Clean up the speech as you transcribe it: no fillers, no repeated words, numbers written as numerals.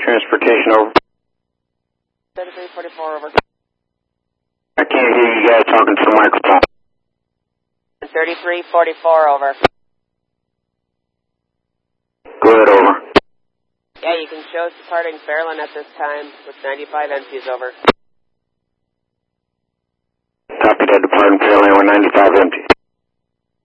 Transportation over. 3344 over. I can't hear you guys talking to the microphone. 3344 over. Good, over. Yeah, you can show us departing Fairland at this time with 95 empties over. Copy that, departing Fairland with 95 empty.